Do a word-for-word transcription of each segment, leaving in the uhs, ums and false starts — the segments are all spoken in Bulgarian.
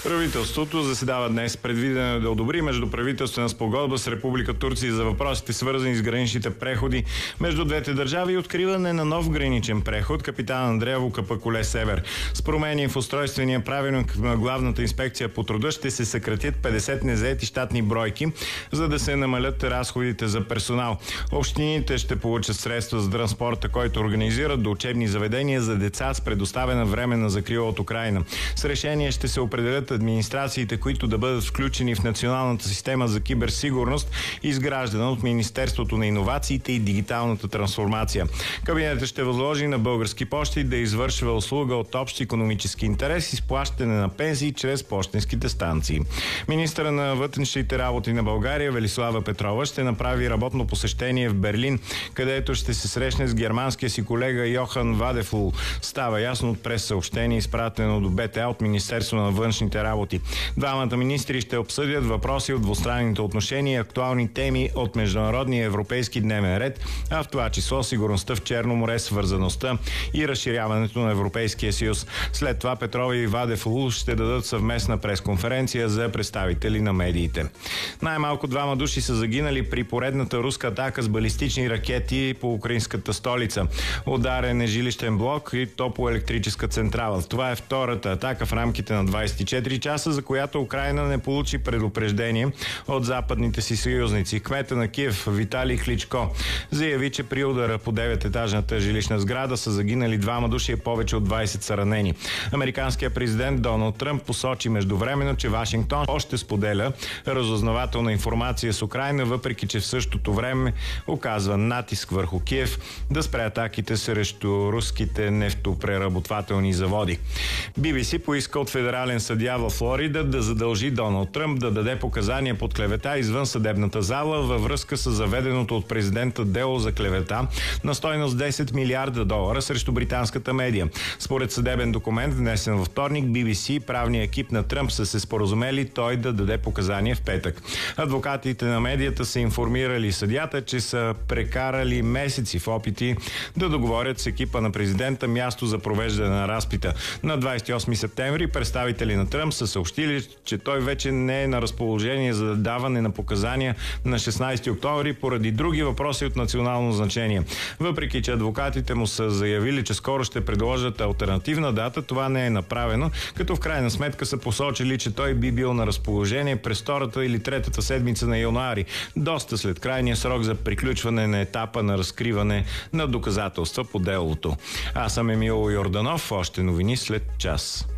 Правителството заседава днес. Предвидено е да одобри междуправителствена спогодба с Република Турция за въпросите, свързани с граничните преходи между двете държави и откриване на нов граничен преход Капитан Андреево Капакуле Север. С промени в устройствения правилник на Главната инспекция по труда ще се съкратят петдесет незаети щатни бройки, за да се намалят разходите за персонал. Общините ще получат средства за транспорта, който организират до учебни заведения за деца с предоставена временна закрила от Украйна. С решение ще се определят администрациите, които да бъдат включени в националната система за киберсигурност, изграждана от Министерството на иновациите и дигиталната трансформация. Кабинетът ще възложи на Български пощи да извършва услуга от общ икономически интерес, изплащане на пенсии чрез пощенските станции. Министъра на вътрешните работи на България Велислава Петрова ще направи работно посещение в Берлин, където ще се срещне с германския си колега Йохан Вадефул. Става ясно от прессъобщение, изпратено до Б Т А от Министерство на външните работи. Двамата министри ще обсъдят въпроси от двустранните отношения и актуални теми от международния европейски дневен ред, а в това число сигурността в Черно море, свързаността и разширяването на Европейския съюз. След това Петрова и Вадефул ще дадат съвместна пресконференция за представители на медиите. Най-малко двама души са загинали при поредната руска атака с балистични ракети по украинската столица. Ударен е жилищен блок и топлоелектрическа централа. Това е втората атака в рамките на двадесет и четири часа, за която Украйна не получи предупреждение от западните си съюзници. Кмета на Киев Виталий Кличко заяви, че при удара по девететажната жилищна сграда са загинали двама души и повече от двадесет са ранени. Американският президент Доналд Тръмп посочи междувременно, че Вашингтон още споделя разузнавателна информация с Украйна, въпреки че в същото време оказва натиск върху Киев да спре атаките срещу руските нефтопреработвателни заводи. Би Би Си поиска от федерален съдия в Флорида да задължи Доналд Тръмп да даде показания под клевета извън съдебната зала във връзка с заведеното от президента дело за клевета на стойност десет милиарда долара срещу британската медия. Според съдебен документ, внесен във вторник, Би Би Си и правният екип на Тръмп са се споразумели той да даде показания в петък. Адвокатите на медията са информирали съдията, че са прекарали месеци в опити да договорят с екипа на президента място за провеждане на разпита. На двадесет и осми септември представители на Тръмп са съобщили, че той вече не е на разположение за даване на показания на шестнадесети октомври поради други въпроси от национално значение. Въпреки че адвокатите му са заявили, че скоро ще предложат алтернативна дата, това не е направено, като в крайна сметка са посочили, че той би бил на разположение през втората или третата седмица на януари, доста след крайния срок за приключване на етапа на разкриване на доказателства по делото. Аз съм Емил Йорданов, още новини след час.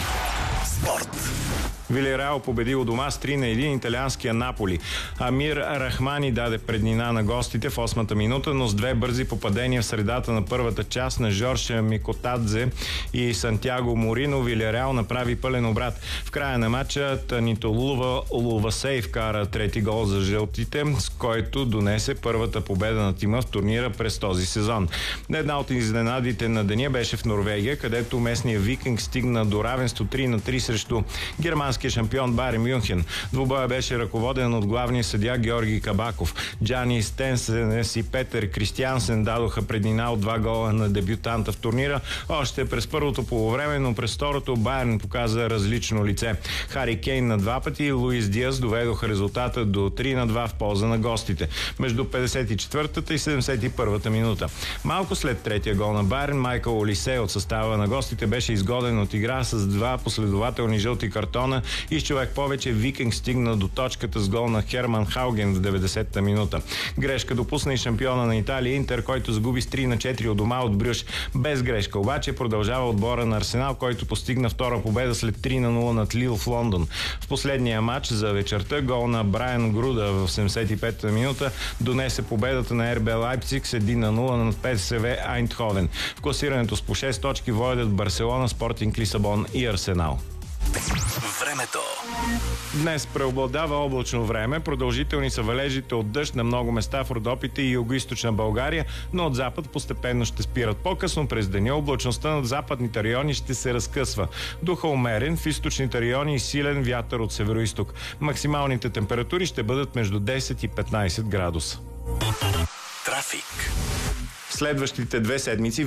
Спорт. Вилиареал победи у дома с три на един италианския Наполи. Амир Рахмани даде преднина на гостите в осмата минута, но с две бързи попадения в средата на първата част на Жорж Микотадзе и Сантяго Морино Вилиареал направи пълен обрат. В края на матча Танитолува Лувасей вкара трети гол за жълтите, с който донесе първата победа на тима в турнира през този сезон. Една от изненадите на деня беше в Норвегия, където местният Викинг стигна до равенство три на три срещу германския шампион Байерн Мюнхен. Двубоя беше ръководен от главния съдия Георги Кабаков. Джани Стенсенес и Петър Кристиансен дадоха преднина от два гола на дебютанта в турнира. Още през първото полувреме, но през второто Байерн показа различно лице. Хари Кейн на два пъти и Луис Диас доведоха резултата до три на два в полза на гостите между петдесет и четвъртата и седемдесет и първата минута. Малко след третия гол на Байерн, Майкъл Олисе от състава на гостите беше изгоден от игра с два последователни жълти картона и с човек повече Викинг стигна до точката с гол на Херман Хауген в деветдесетата минута. Грешка допусна и шампиона на Италия Интер, който загуби с три на четири от дома от Брюш. Без грешка обаче продължава отбора на Арсенал, който постигна втора победа след три на нула над Лил в Лондон. В последния матч за вечерта гол на Брайан Груда в седемдесет и петата минута донесе победата на Ер Бе Лайпциг с един на нула над П С В Айндховен. В класирането с по шест точки водят Барселона, Спортинг Лисабон и Арсенал. Времето. Днес преобладава облачно време, продължителни са валежите от дъжд на много места в Родопите и югоизточна България, но от запад постепенно ще спират. По-късно през деня облачността над западните райони ще се разкъсва. Духа умерен, в източните райони и силен вятър от североизток. Максималните температури ще бъдат между десет и петнадесет градуса. Трафик. Следващите две седмици